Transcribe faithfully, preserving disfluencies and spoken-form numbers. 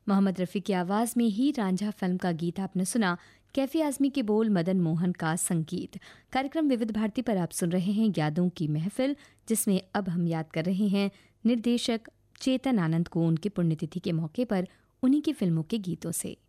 मोहम्मद रफ़ी की आवाज़ में ही रांझा फिल्म का गीत आपने सुना। कैफी आज़मी के बोल, मदन मोहन का संगीत। कार्यक्रम विविध भारती पर आप सुन रहे हैं यादों की महफिल, जिसमें अब हम याद कर रहे हैं निर्देशक चेतन आनंद को उनकी पुण्यतिथि के मौके पर उन्हीं की फिल्मों के गीतों से।